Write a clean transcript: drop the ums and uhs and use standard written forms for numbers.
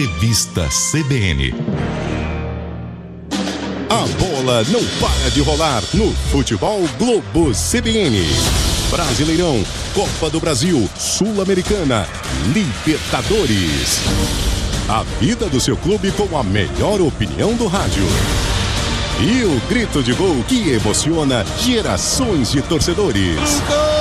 Revista CBN. A bola não para de rolar no Futebol Globo CBN. Brasileirão, Copa do Brasil, Sul-Americana, Libertadores. A vida do seu clube com a melhor opinião do rádio. E o grito de gol que emociona gerações de torcedores.